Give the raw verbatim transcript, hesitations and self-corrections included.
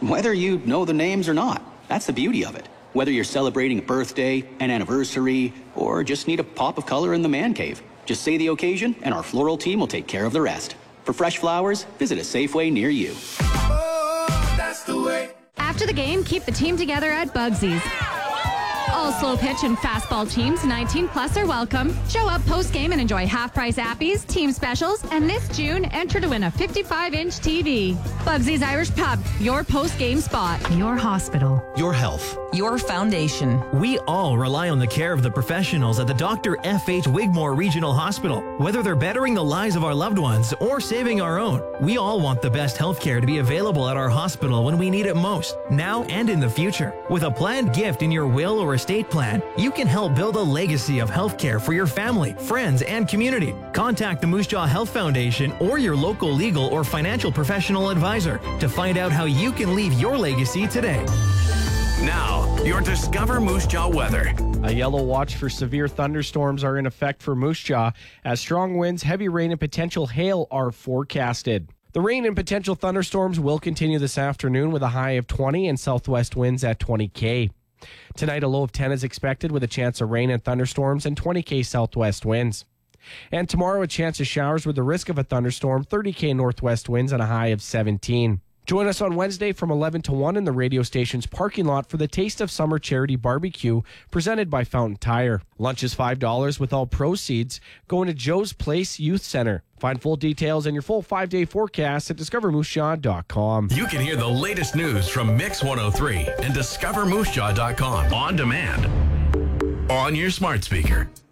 whether you know the names or not. That's the beauty of it. Whether you're celebrating a birthday, an anniversary, or just need a pop of color in the man cave. Just say the occasion, and our floral team will take care of the rest. For fresh flowers, visit a Safeway near you. Oh, that's the way. After the game, keep the team together at Bugsy's. All slow pitch and fastball teams, nineteen plus, are welcome. Show up post-game and enjoy half-price appies, team specials, and this June, enter to win a fifty-five inch T V. Bugsy's Irish Pub, your post-game spot. Your hospital. Your health. Your foundation. We all rely on the care of the professionals at the Doctor F H Wigmore Regional Hospital. Whether they're bettering the lives of our loved ones or saving our own, we all want the best health care to be available at our hospital when we need it most, now and in the future. With a planned gift in your will or estate plan, you can help build a legacy of health care for your family, friends, and community. Contact the Moose Jaw Health Foundation or your local legal or financial professional advisor to find out how you can leave your legacy today. Now, your Discover Moose Jaw weather. A yellow watch for severe thunderstorms are in effect for Moose Jaw as strong winds, heavy rain, and potential hail are forecasted. The rain and potential thunderstorms will continue this afternoon with a high of twenty and southwest winds at twenty K. Tonight, a low of ten is expected with a chance of rain and thunderstorms and twenty K southwest winds. And tomorrow, a chance of showers with the risk of a thunderstorm, thirty K northwest winds, and a high of seventeen. Join us on Wednesday from eleven to one in the radio station's parking lot for the Taste of Summer Charity Barbecue presented by Fountain Tire. Lunch is five dollars with all proceeds going to Joe's Place Youth Center. Find full details and your full five-day forecast at discover moose jaw dot com. You can hear the latest news from Mix one oh three and discover moose jaw dot com on demand on your smart speaker.